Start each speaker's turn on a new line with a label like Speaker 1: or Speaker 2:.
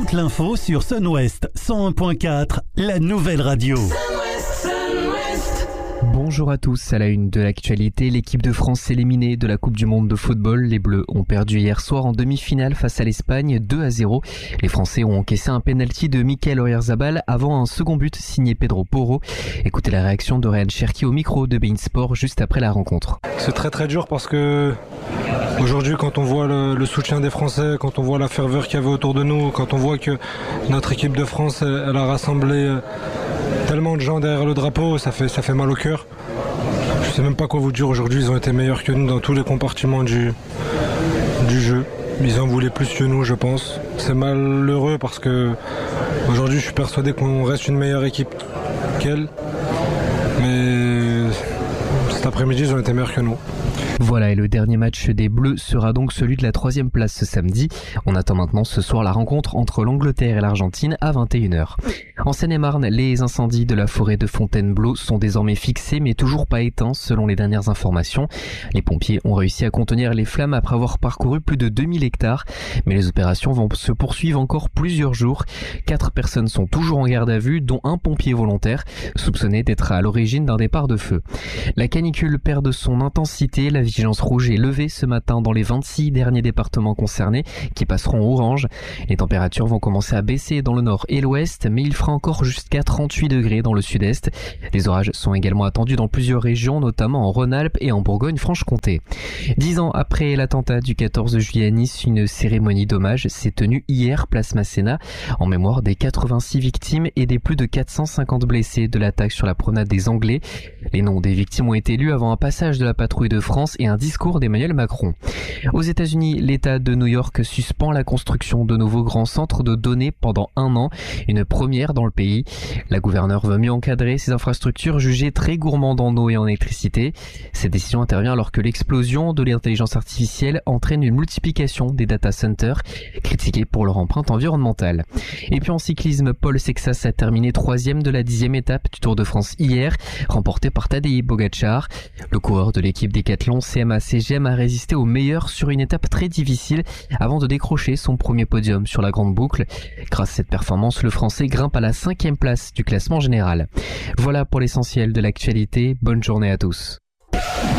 Speaker 1: toute l'info sur Sun-Ouest 101.4, la nouvelle radio.
Speaker 2: Bonjour à tous, à la une de l'actualité, l'équipe de France éliminée de la Coupe du Monde de football. Les Bleus ont perdu hier soir en demi-finale face à l'Espagne 2-0. Les Français ont encaissé un penalty de Mikel Oyarzabal avant un second but signé Pedro Porro. Écoutez la réaction de Ryan Cherki au micro de beIN Sport juste après la rencontre.
Speaker 3: C'est très dur parce que aujourd'hui, quand on voit le soutien des Français, quand on voit la ferveur qu'il y avait autour de nous, quand on voit que notre équipe de France elle a rassemblé tellement de gens derrière le drapeau, ça fait mal au cœur. Je sais même pas quoi vous dire aujourd'hui, ils ont été meilleurs que nous dans tous les compartiments du jeu. Ils en voulaient plus que nous, je pense. C'est malheureux parce que aujourd'hui je suis persuadé qu'on reste une meilleure équipe qu'elle. Mais cet après-midi ils ont été meilleurs que nous.
Speaker 2: Voilà, et le dernier match des Bleus sera donc celui de la 3e place ce samedi. On attend maintenant ce soir la rencontre entre l'Angleterre et l'Argentine à 21h. En Seine-et-Marne, les incendies de la forêt de Fontainebleau sont désormais fixés mais toujours pas éteints selon les dernières informations. Les pompiers ont réussi à contenir les flammes après avoir parcouru plus de 2000 hectares. Mais les opérations vont se poursuivre encore plusieurs jours. 4 personnes sont toujours en garde à vue, dont un pompier volontaire, soupçonné d'être à l'origine d'un départ de feu. La canicule perd de son intensité. La vigilance rouge est levée ce matin dans les 26 derniers départements concernés qui passeront orange. Les températures vont commencer à baisser dans le nord et l'ouest, mais il fera encore jusqu'à 38 degrés dans le sud-est. Des orages sont également attendus dans plusieurs régions, notamment en Rhône-Alpes et en Bourgogne-Franche-Comté. 10 ans après l'attentat du 14 juillet à Nice, une cérémonie d'hommage s'est tenue hier place Masséna en mémoire des 86 victimes et des plus de 450 blessés de l'attaque sur la promenade des Anglais. Les noms des victimes ont été lus avant un passage de la patrouille de France et un discours d'Emmanuel Macron. Aux États-Unis, l'État de New York suspend la construction de nouveaux grands centres de données pendant 1 an, une première dans le pays. La gouverneure veut mieux encadrer ces infrastructures jugées très gourmandes en eau et en électricité. Cette décision intervient alors que l'explosion de l'intelligence artificielle entraîne une multiplication des data centers, critiqués pour leur empreinte environnementale. Et puis en cyclisme, Paul Sexas a terminé 3e de la 10e étape du Tour de France hier, remporté par Tadej Pogačar. Le coureur de l'équipe Decathlon CMA-CGM a résisté au meilleur sur une étape très difficile avant de décrocher son premier podium sur la grande boucle. Grâce à cette performance, le Français grimpe à la 5e place du classement général. Voilà pour l'essentiel de l'actualité. Bonne journée à tous.